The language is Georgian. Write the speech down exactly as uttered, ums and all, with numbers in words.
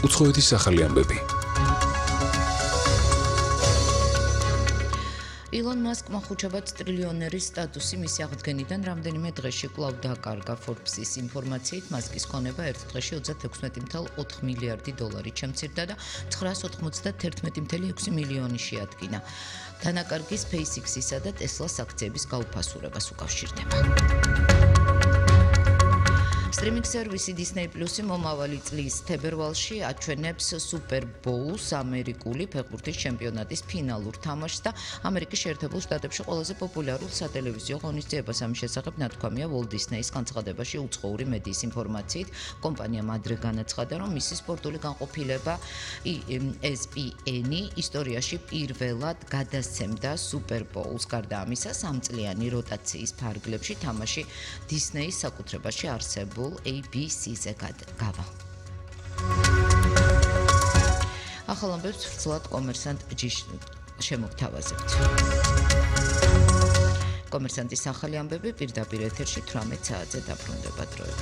უცხოეთის ახალი ამბები. ილონ მასკმა ხუჩაბად ტრილიონერის სტატუსი მისი აღდგენიდან რამდენიმე დღეში კვლავ დაკარგა. Forbes-ის ინფორმაციით მასკის ქონება ერთ დღეში ოცდაექვსი წუთი ოთხ მილიარდი დოლარით შემცირდა და ცხრაას ოთხმოცდაერთმეტი წუთი ექვსი მილიონი შეადგინა. დანაკარგი SpaceX-ისა და Tesla-s აქციების გაუფასურებას უკავშირდება. Streaming სერვისი Disney Plus-ი მომავალი წლის თებერვალში აჩვენებს Super Bowl-ს ამერიკული ფეხბურთის ჩემპიონატის ფინალურ თამაშს და ამერიკის შეერთებულ შტატებში ყველაზე პოპულარულ სატელევიზიო ღონისძიებას. ამის შესახებ ნათქვამია Walt Disney-ის განცხადებაში უცხოური მედიის ინფორმაციით. კომპანიამ ადრე განაცხადა, რომ მისი სპორტული განყოფილება E S P N-ი ისტორიაში პირველად გადასცემდა Super Bowl-ს. გარდა ამისა, სამწლიანი როტაციის ფარგლებში თამაში Disney-ის საკუთრებაში არსებულ A B C-ზე გავა. ახალ ამბებს ვრცლად კომერსანტ ჯიშ შემოგთავაზებთ. კომერსანტის ახალი ამბები პირდაპირ ეთერში თვრამეტ საათზე დაბრუნდება დროებით.